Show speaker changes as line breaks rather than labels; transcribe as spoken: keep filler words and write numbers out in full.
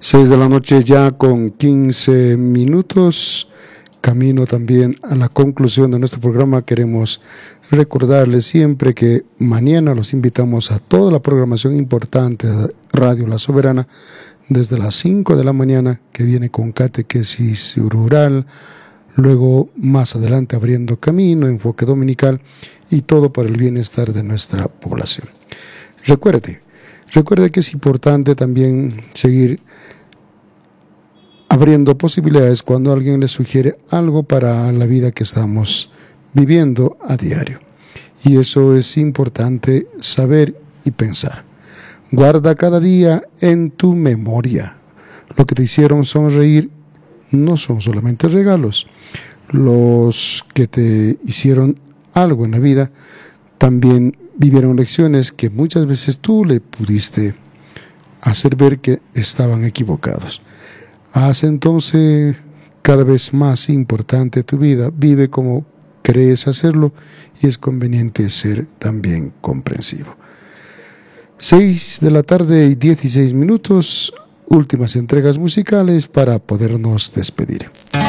Seis de la noche ya con quince minutos. Camino también a la conclusión de nuestro programa. Queremos recordarles siempre que mañana los invitamos a toda la programación importante de Radio La Soberana desde las cinco de la mañana, que viene con catequesis rural, luego más adelante abriendo camino, enfoque dominical y todo para el bienestar de nuestra población. Recuerde, recuerde que es importante también seguir abriendo posibilidades cuando alguien le sugiere algo para la vida que estamos viviendo a diario. Y eso es importante saber y pensar. Guarda cada día en tu memoria. Lo que te hicieron sonreír no son solamente regalos. Los que te hicieron algo en la vida también vivieron lecciones que muchas veces tú le pudiste hacer ver que estaban equivocados. Haz entonces cada vez más importante tu vida. Vive como crees hacerlo y es conveniente ser también comprensivo. Seis de la tarde y dieciséis minutos, últimas entregas musicales para podernos despedir.